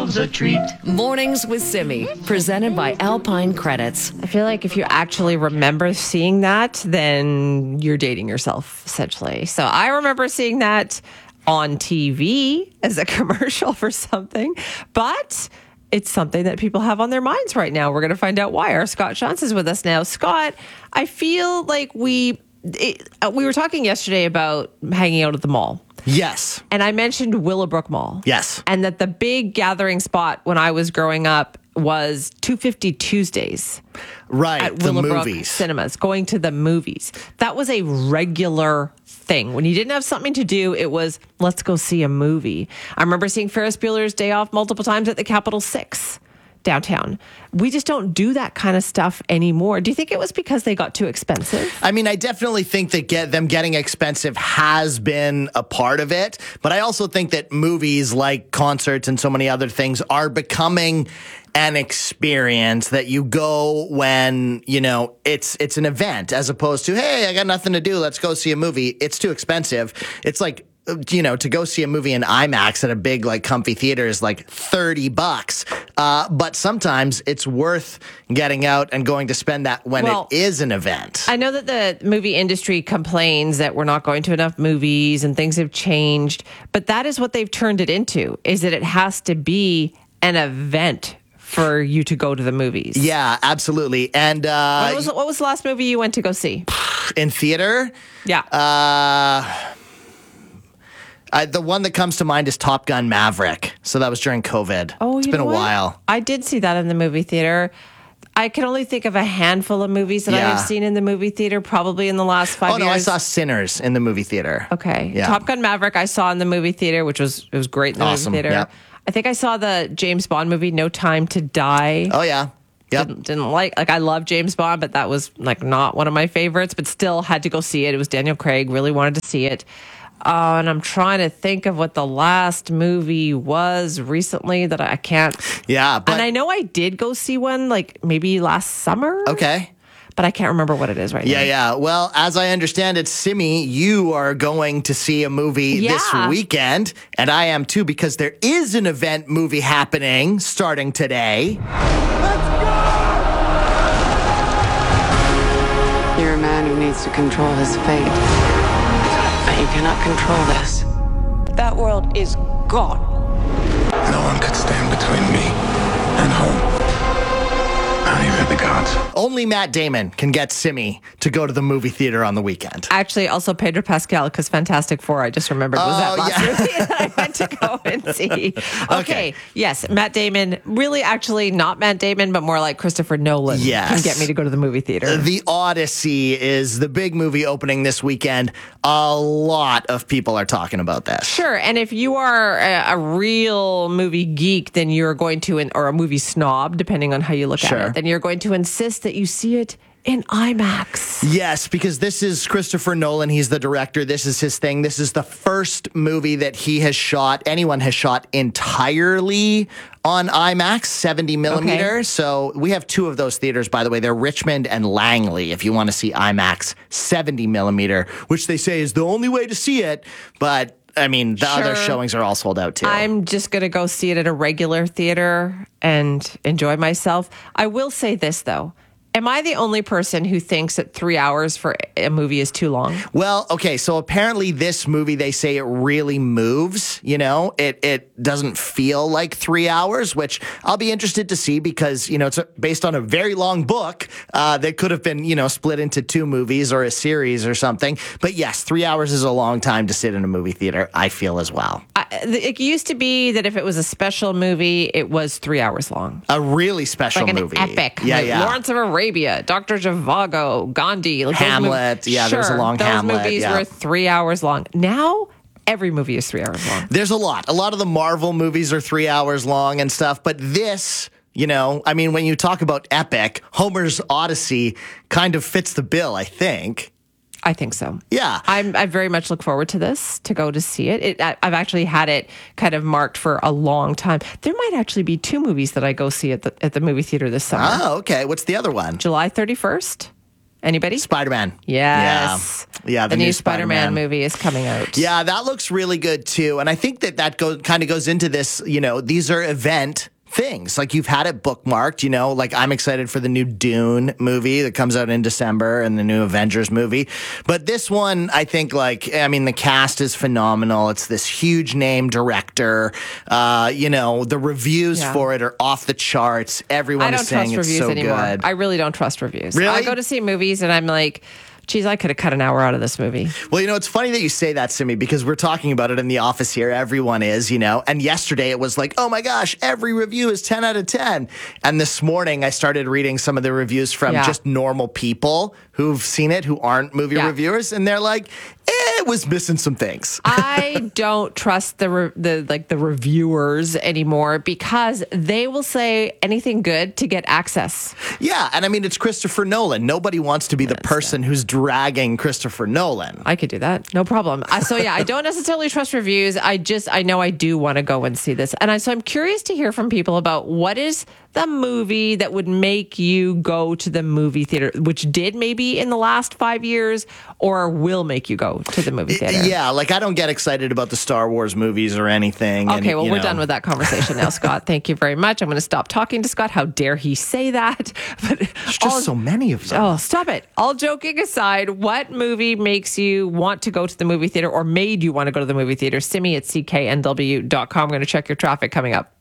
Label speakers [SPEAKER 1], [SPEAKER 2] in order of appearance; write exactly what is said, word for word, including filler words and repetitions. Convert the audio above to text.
[SPEAKER 1] yourselves a treat.
[SPEAKER 2] Mornings with Simi, presented by Alpine Credits.
[SPEAKER 3] I feel like if you actually remember seeing that, then you're dating yourself, essentially. So I remember seeing that on T V as a commercial for something, but it's something that people have on their minds right now. We're going to find out why. Our Scott Shantz is with us now. Scott, I feel like we it, we were talking yesterday about hanging out at the mall.
[SPEAKER 4] Yes.
[SPEAKER 3] And I mentioned Willowbrook Mall.
[SPEAKER 4] Yes.
[SPEAKER 3] And that the big gathering spot when I was growing up was two fifty Tuesdays.
[SPEAKER 4] Right.
[SPEAKER 3] At
[SPEAKER 4] the
[SPEAKER 3] Willowbrook
[SPEAKER 4] movies.
[SPEAKER 3] Cinemas, going to the movies. That was a regular thing. When you didn't have something to do, it was, let's go see a movie. I remember seeing Ferris Bueller's Day Off multiple times at the Capitol Six downtown. We just don't do that kind of stuff anymore. Do you think it was because they got too expensive?
[SPEAKER 4] I mean, I definitely think that get them getting expensive has been a part of it. But I also think that movies like concerts and so many other things are becoming an experience that you go when, you know, it's it's an event as opposed to, hey, I got nothing to do. Let's go see a movie. It's too expensive. It's like, you know, to go see a movie in IMAX at a big, like, comfy theater is like thirty bucks. Uh, but sometimes it's worth getting out and going to spend that when
[SPEAKER 3] Well,
[SPEAKER 4] it is an event.
[SPEAKER 3] I know that the movie industry complains that we're not going to enough movies and things have changed, but that is what they've turned it into, is that it has to be an event for you to go to the movies.
[SPEAKER 4] Yeah, absolutely. And uh,
[SPEAKER 3] What was, what was the last movie you went to go see?
[SPEAKER 4] in theater,
[SPEAKER 3] Yeah.
[SPEAKER 4] uh, I, the one that comes to mind is Top Gun Maverick. So that was during COVID.
[SPEAKER 3] Oh,
[SPEAKER 4] it's
[SPEAKER 3] you
[SPEAKER 4] been a
[SPEAKER 3] know what?
[SPEAKER 4] while.
[SPEAKER 3] I did see that in the movie theater. I can only think of a handful of movies that I
[SPEAKER 4] Yeah.
[SPEAKER 3] have seen in the movie theater probably in the last five
[SPEAKER 4] Oh, no,
[SPEAKER 3] years.
[SPEAKER 4] I saw Sinners in the movie theater.
[SPEAKER 3] Okay.
[SPEAKER 4] Yeah.
[SPEAKER 3] Top Gun Maverick I saw in the movie theater, which was it was great in the
[SPEAKER 4] Awesome,
[SPEAKER 3] movie theater.
[SPEAKER 4] yeah.
[SPEAKER 3] I think I saw the James Bond movie No Time to Die.
[SPEAKER 4] Oh, yeah. Yep.
[SPEAKER 3] Didn't, didn't like like I love James Bond, but that was like not one of my favorites, but still had to go see it. It was Daniel Craig, really wanted to see it. Uh, and I'm trying to think of what the last movie was recently that I can't.
[SPEAKER 4] Yeah. But,
[SPEAKER 3] and I know I did go see one like maybe last summer.
[SPEAKER 4] okay.
[SPEAKER 3] But I can't remember what it is right
[SPEAKER 4] Yeah,
[SPEAKER 3] now.
[SPEAKER 4] yeah. Well, as I understand it, Simi, you are going to see a movie this
[SPEAKER 3] Yeah.
[SPEAKER 4] weekend, and I am too, because there is an event movie happening starting today.
[SPEAKER 5] You're a man who needs to control his fate. But you cannot control this. That world is gone.
[SPEAKER 6] No one could stand between me and home. Not even the gods.
[SPEAKER 4] Only Matt Damon can get Simi to go to the movie theater on the weekend.
[SPEAKER 3] Actually, also Pedro Pascal, because Fantastic Four, I just remembered, was that
[SPEAKER 4] Oh,
[SPEAKER 3] last
[SPEAKER 4] yeah.
[SPEAKER 3] movie that I went to go and see. Okay.
[SPEAKER 4] Okay.
[SPEAKER 3] Yes, Matt Damon, really actually not Matt Damon, but more like Christopher Nolan
[SPEAKER 4] Yes.
[SPEAKER 3] can get me to go to the movie theater.
[SPEAKER 4] The Odyssey is the big movie opening this weekend. A lot of people are talking about that.
[SPEAKER 3] Sure, and if you are a, a real movie geek, then you're going to, or a movie snob, depending on how you look
[SPEAKER 4] Sure.
[SPEAKER 3] at it, then you're going to insist that you see it in IMAX.
[SPEAKER 4] Yes, because this is Christopher Nolan. He's the director. This is his thing. This is the first movie that he has shot, anyone has shot entirely on IMAX, seventy millimeter.
[SPEAKER 3] Okay.
[SPEAKER 4] So we have two of those theaters, by the way. They're Richmond and Langley, if you want to see IMAX seventy millimeter, which they say is the only way to see it. But I mean, the other
[SPEAKER 3] Sure.
[SPEAKER 4] showings are all sold out too.
[SPEAKER 3] I'm just going to go see it at a regular theater and enjoy myself. I will say this, though. Am I the only person who thinks that three hours for a movie is too long?
[SPEAKER 4] Well, okay, so apparently this movie, they say it really moves, you know? It it doesn't feel like three hours, which I'll be interested to see because, you know, it's a, based on a very long book uh, that could have been, you know, split into two movies or a series or something. But yes, three hours is a long time to sit in a movie theater, I feel as well.
[SPEAKER 3] I, it used to be that if it was a special movie, it was three hours long.
[SPEAKER 4] A really special
[SPEAKER 3] Like an
[SPEAKER 4] movie.
[SPEAKER 3] epic.
[SPEAKER 4] Yeah,
[SPEAKER 3] like
[SPEAKER 4] yeah.
[SPEAKER 3] Lawrence of Arabia, Doctor Zhivago, Gandhi. Like those
[SPEAKER 4] Hamlet.
[SPEAKER 3] movies-
[SPEAKER 4] Yeah, there was a
[SPEAKER 3] Sure,
[SPEAKER 4] long
[SPEAKER 3] those
[SPEAKER 4] Hamlet,
[SPEAKER 3] movies
[SPEAKER 4] yeah.
[SPEAKER 3] were three hours long. Now, every movie is three hours long.
[SPEAKER 4] There's a lot. A lot of the Marvel movies are three hours long and stuff, but this, you know, I mean, when you talk about epic, Homer's Odyssey kind of fits the bill, I think.
[SPEAKER 3] I think so.
[SPEAKER 4] Yeah.
[SPEAKER 3] I'm, I very much look forward to this, to go to see it. it I, I've actually had it kind of marked for a long time. There might actually be two movies that I go see at the at the movie theater this summer.
[SPEAKER 4] Oh, okay. What's the other one?
[SPEAKER 3] July thirty-first Anybody?
[SPEAKER 4] Spider-Man.
[SPEAKER 3] Yes.
[SPEAKER 4] Yeah. Yeah,
[SPEAKER 3] the, new, Spider-Man movie is coming out.
[SPEAKER 4] Yeah, that looks really good too. And I think that that goes kind of goes into this, you know, these are event things. Like you've had it bookmarked, you know, like I'm excited for the new Dune movie that comes out in December and the new Avengers movie. But this one, I think like, I mean, the cast is phenomenal. It's this huge name director. Uh, you know, the reviews
[SPEAKER 3] Yeah.
[SPEAKER 4] for it are off the charts. Everyone
[SPEAKER 3] I don't
[SPEAKER 4] is saying
[SPEAKER 3] trust
[SPEAKER 4] it's
[SPEAKER 3] reviews
[SPEAKER 4] so
[SPEAKER 3] anymore.
[SPEAKER 4] good.
[SPEAKER 3] I really don't trust reviews.
[SPEAKER 4] Really?
[SPEAKER 3] I go to see movies and I'm like, geez, I could have cut an hour out of this movie.
[SPEAKER 4] Well, you know, it's funny that you say that, Simi, because we're talking about it in the office here. Everyone is, you know, and yesterday it was like, oh my gosh, every review is ten out of ten. And this morning I started reading some of the reviews from
[SPEAKER 3] Yeah.
[SPEAKER 4] just normal people who've seen it, who aren't movie
[SPEAKER 3] Yeah.
[SPEAKER 4] reviewers. And they're like, eh, it was missing some things.
[SPEAKER 3] I don't trust the re- the like the reviewers anymore because they will say anything good to get access.
[SPEAKER 4] Yeah. And I mean, it's Christopher Nolan. Nobody wants to be the person who's dragging Christopher Nolan.
[SPEAKER 3] I could do that. No problem. Uh, so yeah, I don't necessarily trust reviews. I just, I know I do want to go and see this. And I, so I'm curious to hear from people about what is the movie that would make you go to the movie theater, which did maybe in the last five years or will make you go to the movie theater.
[SPEAKER 4] Yeah. Like I don't get excited about the Star Wars movies or anything.
[SPEAKER 3] Okay,
[SPEAKER 4] and,
[SPEAKER 3] well,
[SPEAKER 4] you
[SPEAKER 3] we're
[SPEAKER 4] know.
[SPEAKER 3] done with that conversation now, Scott. Thank you very much. I'm going to stop talking to Scott. How dare he say that? But
[SPEAKER 4] There's just so many of them.
[SPEAKER 3] Oh, stop it. All joking aside, what movie makes you want to go to the movie theater or made you want to go to the movie theater? Simi at C K N W dot com. I'm going to check your traffic coming up.